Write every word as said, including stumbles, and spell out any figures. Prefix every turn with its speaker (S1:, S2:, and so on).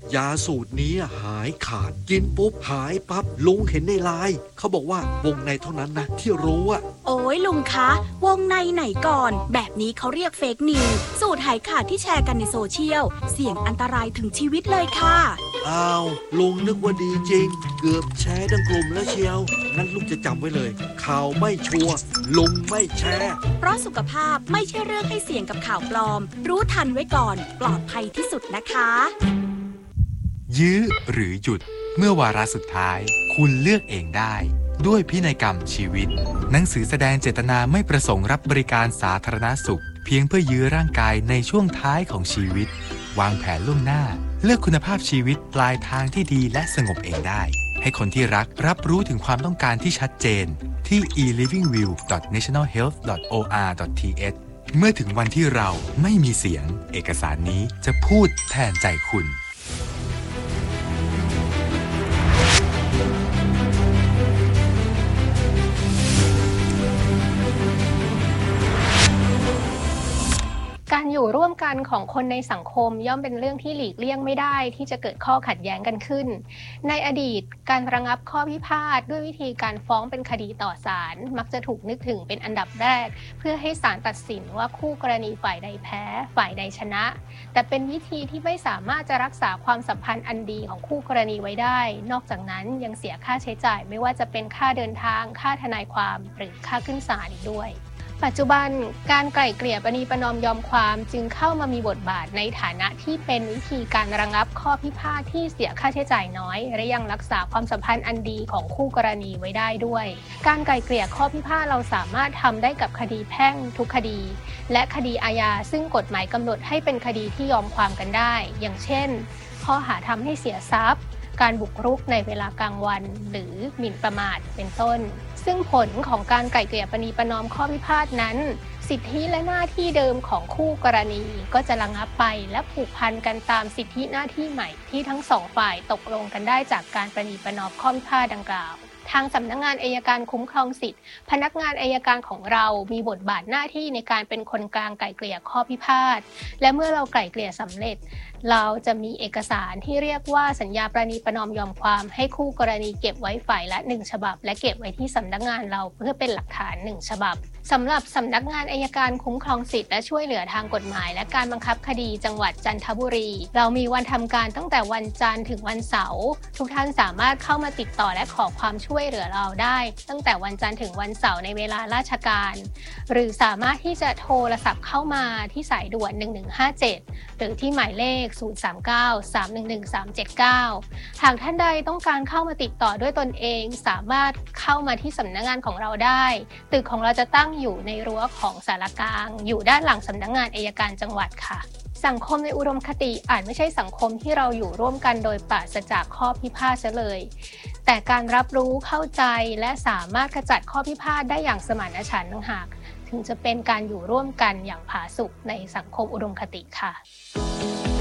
S1: ยาสูตรนี้หายขาดกินปุ๊บหายปั๊บลุงเห็นในไลน์เขาบอกว่าวงในเท่านั้นนะที่รู้อะ
S2: โอ้ยลุงคะวงในไหนก่อนแบบนี้เขาเรียกเฟกนิวสูตรหายขาดที่แชร์กันในโซเชียลเสี่ยงอันตรายถึงชีวิตเลยค่ะ
S1: อ้าวลุงนึกว่าดีจริงเกือบแชร์ทั้งกลุ่มแล้วเชียวงั้นลุงจะจำไว้เลยข่าวไม่ชัวร์ลุงไม่แชร์
S2: เพราะสุขภาพไม่ใช่เรื่องให้เสี่ยงกับข่าวปลอมรู้ทันไว้ก่อนปลอดภัยที่สุดนะคะ
S3: ยื้อหรือหยุดเมื่อวาระสุดท้ายคุณเลือกเองได้ด้วยพินัยกรรมชีวิตหนังสือแสดงเจตนาไม่ประสงค์รับบริการสาธารณสุขเพียงเพื่อยื้อร่างกายในช่วงท้ายของชีวิตวางแผนล่วงหน้าเลือกคุณภาพชีวิตปลายทางที่ดีและสงบเองได้ให้คนที่รักรับรู้ถึงความต้องการที่ชัดเจนที่ อี ลิฟวิ่งวิว ดอท เนชั่นแนล เฮลท์ ดอท โอ อาร์ ดอท ที เอช เมื่อถึงวันที่เราไม่มีเสียงเอกสารนี้จะพูดแทนใจคุณ
S4: การอยู่ร่วมกันของคนในสังคมย่อมเป็นเรื่องที่หลีกเลี่ยงไม่ได้ที่จะเกิดข้อขัดแย้งกันขึ้นในอดีตการระงับข้อพิพาทด้วยวิธีการฟ้องเป็นคดีต่อศาลมักจะถูกนึกถึงเป็นอันดับแรกเพื่อให้ศาลตัดสินว่าคู่กรณีฝ่ายใดแพ้ฝ่ายใดชนะแต่เป็นวิธีที่ไม่สามารถจะรักษาความสัมพันธ์อันดีของคู่กรณีไว้ได้นอกจากนั้นยังเสียค่าใช้จ่ายไม่ว่าจะเป็นค่าเดินทางค่าทนายความหรือค่าขึ้นศาลอีกด้วยปัจจุบันการไกล่เกลี่ยประนีประนอมยอมความจึงเข้ามามีบทบาทในฐานะที่เป็นวิธีการระงับข้อพิพาทที่เสียค่าใช้จ่ายน้อยและยังรักษาความสัมพันธ์อันดีของคู่กรณีไว้ได้ด้วยการไกล่เกลี่ยข้อพิพาทเราสามารถทำได้กับคดีแพ่งทุกคดีและคดีอาญาซึ่งกฎหมายกำหนดให้เป็นคดีที่ยอมความกันได้อย่างเช่นข้อหาทำให้เสียทรัพย์การบุกรุกในเวลากลางวันหรือหมิ่นประมาทเป็นต้นซึ่งผลของการไกล่เกลี่ยประนีประนอมข้อพิพาทนั้นสิทธิและหน้าที่เดิมของคู่กรณีก็จะระงับไปและผูกพันกันตามสิทธิหน้าที่ใหม่ที่ทั้งสองฝ่ายตกลงกันได้จากการประนีประนอมข้อพิพาทดังกล่าวทางสำนักงานอัยการคุ้มครองสิทธิพนักงานอัยการของเรามีบทบาทหน้าที่ในการเป็นคนกลางไกล่เกลี่ยข้อพิพาทและเมื่อเราไกล่เกลี่ยสำเร็จเราจะมีเอกสารที่เรียกว่าสัญญาประนีประนอมยอมความให้คู่กรณีเก็บไว้ฝ่ายละหนึ่งฉบับและเก็บไว้ที่สำนักงานเราเพื่อเป็นหลักฐานหนึ่งฉบับสำหรับสำนักงานอัยการคุ้มครองสิทธิและช่วยเหลือทางกฎหมายและการบังคับคดีจังหวัดจันทบุรีเรามีวันทำการตั้งแต่วันจันทร์ถึงวันเสาร์ทุกท่านสามารถเข้ามาติดต่อและขอความช่วยเหลือเราได้ตั้งแต่วันจันทร์ถึงวันเสาร์ในเวลาราชการหรือสามารถที่จะโทรศัพท์เข้ามาที่สายด่วนหนึ่งหนึ่งห้าเจ็ดหรือที่หมายเลขศูนย์ สาม เก้า สาม หนึ่ง หนึ่ง สาม เจ็ด เก้าหากท่านใดต้องการเข้ามาติดต่อด้วยตนเองสามารถเข้ามาที่สำนักงานของเราได้ตึกของเราจะตั้งอยู่ในรั้วของศาลากลางอยู่ด้านหลังสำนักงานอัยการจังหวัดค่ะสังคมในอุดมคติอาจไม่ใช่สังคมที่เราอยู่ร่วมกันโดยปราศจากข้อพิพาทเลยแต่การรับรู้เข้าใจและสามารถขจัดข้อพิพาทได้อย่างสมานฉันท์ต่างหากถึงจะเป็นการอยู่ร่วมกันอย่างผาสุกในสังคมอุดมคติค่ะ